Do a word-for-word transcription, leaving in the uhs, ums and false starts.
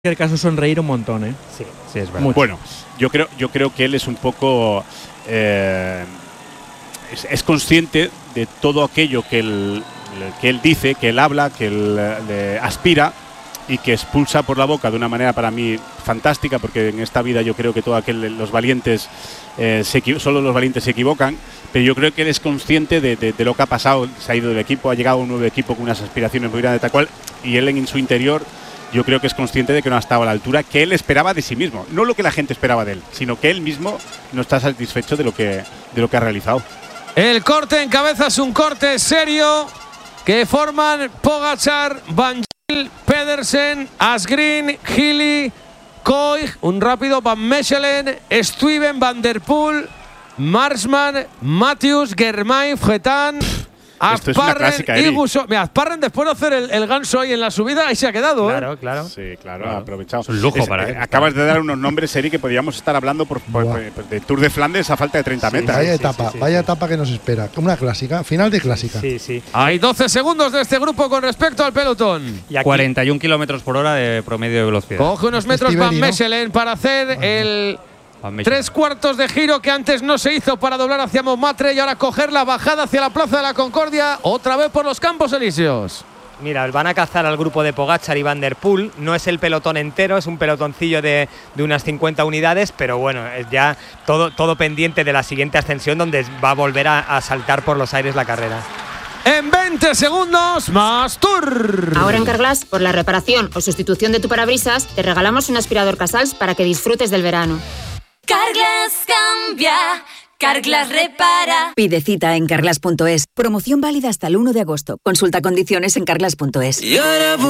cualquier caso sonreír un montón, ¿eh? Sí, sí, es verdad. Mucho. Bueno, yo creo, yo creo que él es un poco… Eh, es, es consciente de todo aquello que él, que él dice, que él habla, que él eh, aspira y que expulsa por la boca de una manera para mí fantástica, porque en esta vida yo creo que todo aquel, los valientes, eh, se, solo los valientes se equivocan, pero yo creo que él es consciente de, de, de lo que ha pasado, se ha ido del equipo, ha llegado a un nuevo equipo con unas aspiraciones muy grandes, tal cual, y él en su interior yo creo que es consciente de que no ha estado a la altura que él esperaba de sí mismo, no lo que la gente esperaba de él, sino que él mismo no está satisfecho de lo que, de lo que ha realizado. El corte en cabeza es un corte serio que forman Pogačar, Van Gil, Pedersen, Asgreen, Healy, Koig, un rápido Van Mechelen, Stuyven, Van der Poel, Marsman, Matthews, Germain, Fretán, Asparren y Guso. Mira, Asparren después de hacer el, el ganso ahí en la subida, ahí se ha quedado. Claro, ¿eh? claro. Sí, claro, ha aprovechado. Es un lujo es, para eh, él. Acabas de dar unos nombres, Eri, que podríamos estar hablando por, por, por, de Tour de Flandes a falta de treinta Sí, metas. Vaya sí, etapa, sí, sí, vaya sí. etapa que nos espera. Una clásica, final de clásica. Sí, sí. Hay doce segundos de este grupo con respecto al pelotón. Y aquí, cuarenta y un kilómetros por hora de promedio de velocidad. Coge unos metros Estiveri, Van ¿no? Mechelen para hacer el Van Mechelen. tres cuartos de giro que antes no se hizo para doblar hacia Montmartre y ahora coger la bajada hacia la Plaza de la Concordia, otra vez por los Campos Elíseos. mira, van a cazar al grupo de Pogačar y Van der Poel. No es el pelotón entero, es un pelotoncillo de, de unas cincuenta unidades, pero bueno, es ya todo, todo pendiente de la siguiente ascensión donde va a volver a, a saltar por los aires la carrera. En veinte segundos, más Tour. Ahora en Carglass, por la reparación o sustitución de tu parabrisas, te regalamos un aspirador Casals para que disfrutes del verano. Carglass cambia, Carglass repara. Pide cita en carglass punto es. Promoción válida hasta el uno de agosto. Consulta condiciones en carglass punto es.